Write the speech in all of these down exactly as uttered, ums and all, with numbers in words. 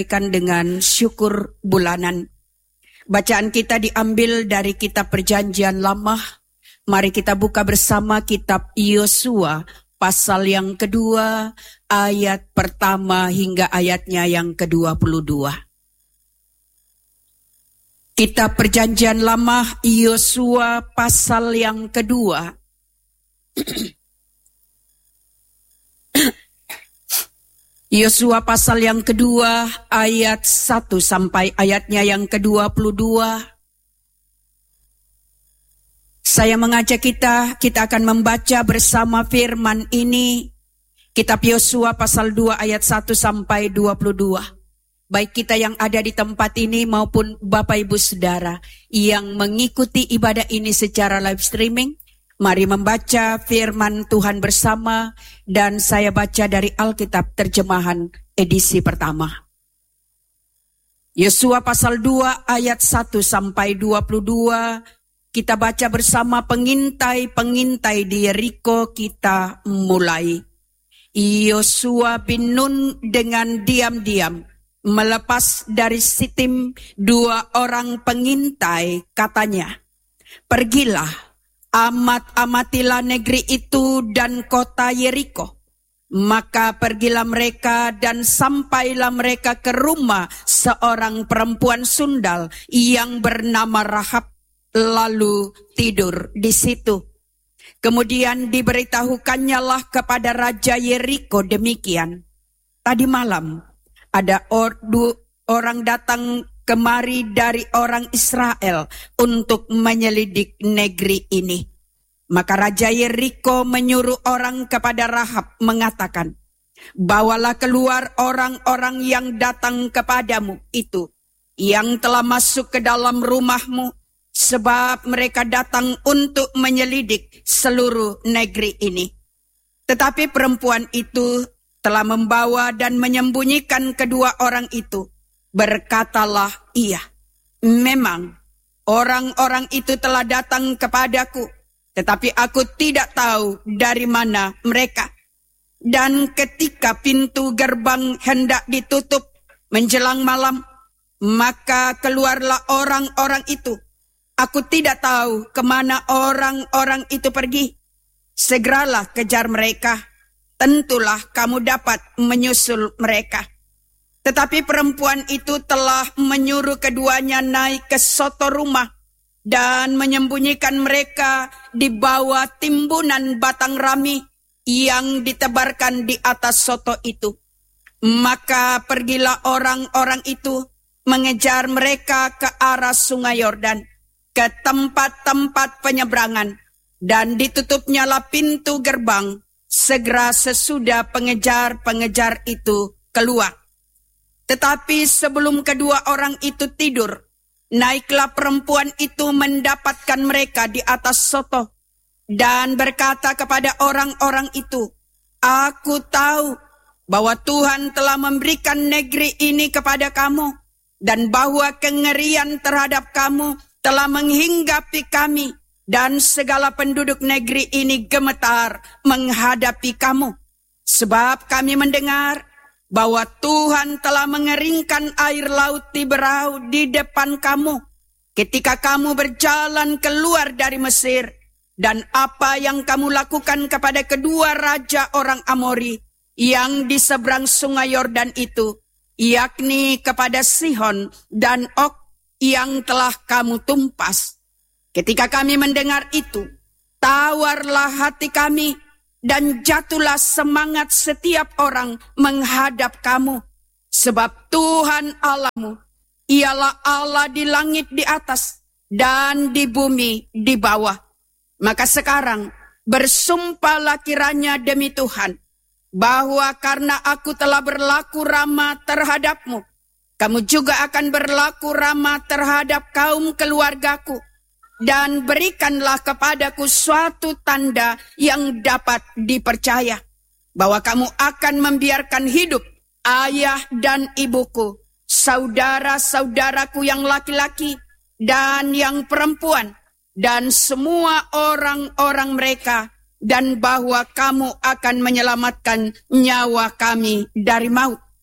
dengan syukur bulanan. Bacaan kita diambil dari kitab Perjanjian Lama. Mari kita buka bersama kitab Yosua pasal yang kedua, ayat pertama hingga ayatnya yang kedua puluh dua. Kitab Perjanjian Lama Yosua pasal yang kedua. Yosua pasal yang kedua ayat satu sampai ayatnya yang kedua puluh dua. Saya mengajak kita, kita akan membaca bersama firman ini. Kitab Yosua pasal dua ayat satu sampai dua puluh dua. Baik kita yang ada di tempat ini maupun Bapak Ibu Saudara yang mengikuti ibadah ini secara live streaming. Mari membaca firman Tuhan bersama dan saya baca dari Alkitab terjemahan edisi pertama. Yosua pasal dua ayat satu sampai dua puluh dua. Kita baca bersama pengintai-pengintai di Yeriko kita mulai. Yosua bin Nun dengan diam-diam melepas dari Sitim dua orang pengintai, katanya, "Pergilah, amat-amatilah negeri itu dan kota Yeriko." Maka pergilah mereka dan sampailah mereka ke rumah seorang perempuan sundal yang bernama Rahab, lalu tidur di situ. Kemudian diberitahukannya lah kepada Raja Yeriko demikian, "Tadi malam ada ordu orang datang kemari dari orang Israel untuk menyelidik negeri ini." Maka Raja Yeriko menyuruh orang kepada Rahab mengatakan, "Bawalah keluar orang-orang yang datang kepadamu itu, yang telah masuk ke dalam rumahmu, sebab mereka datang untuk menyelidik seluruh negeri ini." Tetapi perempuan itu telah membawa dan menyembunyikan kedua orang itu. Berkatalah ia, "Memang orang-orang itu telah datang kepadaku, tetapi aku tidak tahu dari mana mereka." Dan ketika pintu gerbang hendak ditutup menjelang malam, maka keluarlah orang-orang itu. Aku tidak tahu kemana orang-orang itu pergi. Segeralah kejar mereka, tentulah kamu dapat menyusul mereka. Tetapi perempuan itu telah menyuruh keduanya naik ke soto rumah dan menyembunyikan mereka di bawah timbunan batang rami yang ditebarkan di atas soto itu. Maka pergilah orang-orang itu mengejar mereka ke arah sungai Yordan, ke tempat-tempat penyeberangan, dan ditutupnyalah pintu gerbang segera sesudah pengejar-pengejar itu keluar. Tetapi sebelum kedua orang itu tidur, naiklah perempuan itu mendapatkan mereka di atas soto dan berkata kepada orang-orang itu, "Aku tahu bahwa Tuhan telah memberikan negeri ini kepada kamu dan bahwa kengerian terhadap kamu telah menghinggapi kami, dan segala penduduk negeri ini gemetar menghadapi kamu. Sebab kami mendengar bahwa Tuhan telah mengeringkan air laut Tiberau di depan kamu ketika kamu berjalan keluar dari Mesir, dan apa yang kamu lakukan kepada kedua raja orang Amori yang di seberang sungai Yordan itu, yakni kepada Sihon dan Og yang telah kamu tumpas. Ketika kami mendengar itu, tawarlah hati kami dan jatuhlah semangat setiap orang menghadap kamu. Sebab Tuhan Allahmu ialah Allah di langit di atas dan di bumi di bawah. Maka sekarang bersumpahlah kiranya demi Tuhan, bahwa karena aku telah berlaku ramah terhadapmu, kamu juga akan berlaku ramah terhadap kaum keluargaku, dan berikanlah kepadaku suatu tanda yang dapat dipercaya, bahwa kamu akan membiarkan hidup ayah dan ibuku, saudara-saudaraku yang laki-laki dan yang perempuan, dan semua orang-orang mereka, dan bahwa kamu akan menyelamatkan nyawa kami dari maut.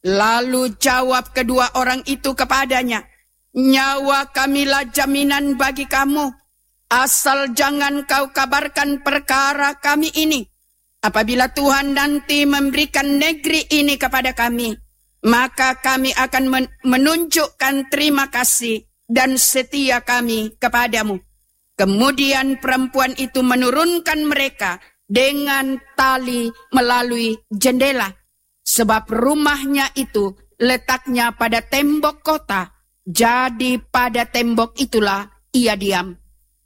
Lalu jawab kedua orang itu kepadanya, nyawa kamilah jaminan bagi kamu, asal jangan kau kabarkan perkara kami ini. Apabila Tuhan nanti memberikan negeri ini kepada kami, maka kami akan menunjukkan terima kasih dan setia kami kepadamu. Kemudian perempuan itu menurunkan mereka dengan tali melalui jendela, sebab rumahnya itu letaknya pada tembok kota, jadi pada tembok itulah ia diam.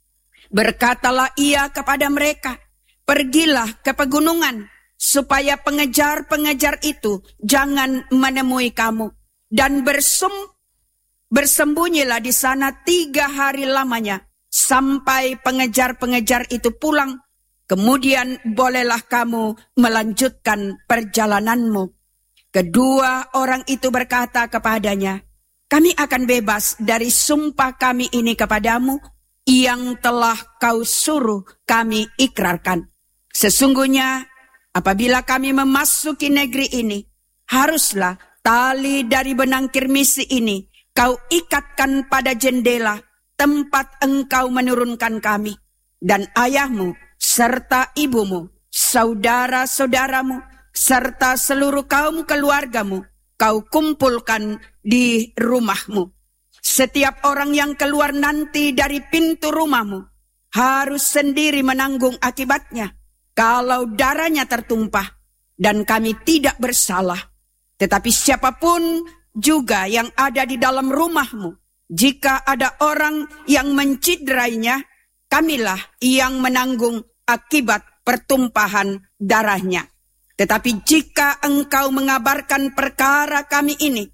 Berkatalah ia kepada mereka, pergilah ke pegunungan, supaya pengejar-pengejar itu jangan menemui kamu, dan bersum, bersembunyilah di sana tiga hari lamanya, sampai pengejar-pengejar itu pulang. Kemudian bolehlah kamu melanjutkan perjalananmu. Kedua orang itu berkata kepadanya, kami akan bebas dari sumpah kami ini kepadamu, yang telah kau suruh kami ikrarkan. Sesungguhnya apabila kami memasuki negeri ini, haruslah tali dari benang kirmisi ini kau ikatkan pada jendela tempat engkau menurunkan kami, dan ayahmu serta ibumu, saudara-saudaramu, serta seluruh kaum keluargamu kau kumpulkan di rumahmu. Setiap orang yang keluar nanti dari pintu rumahmu harus sendiri menanggung akibatnya kalau darahnya tertumpah, dan kami tidak bersalah. Tetapi siapapun juga yang ada di dalam rumahmu, jika ada orang yang menciderainya, kamilah yang menanggung akibat pertumpahan darahnya. Tetapi jika engkau mengabarkan perkara kami ini,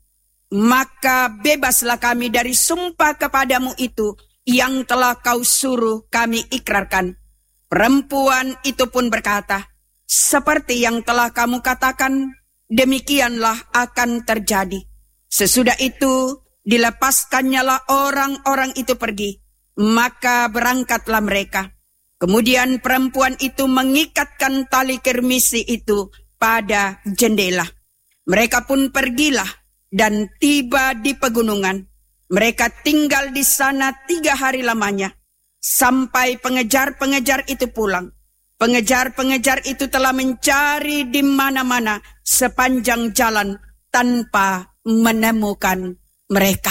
maka bebaslah kami dari sumpah kepadamu itu yang telah kau suruh kami ikrarkan. Perempuan itu pun berkata, seperti yang telah kamu katakan, demikianlah akan terjadi. Sesudah itu dilepaskannyalah orang-orang itu pergi, maka berangkatlah mereka. Kemudian perempuan itu mengikatkan tali kirmisi itu pada jendela. Mereka pun pergilah dan tiba di pegunungan. Mereka tinggal di sana tiga hari lamanya, sampai pengejar-pengejar itu pulang. Pengejar-pengejar itu telah mencari di mana-mana sepanjang jalan tanpa menemukan mereka.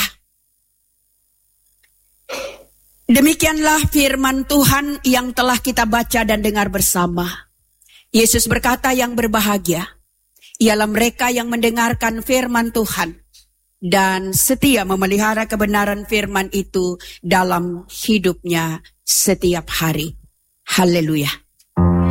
Demikianlah firman Tuhan yang telah kita baca dan dengar bersama. Yesus berkata, yang berbahagia ialah mereka yang mendengarkan firman Tuhan dan setia memelihara kebenaran firman itu dalam hidupnya setiap hari. Haleluya.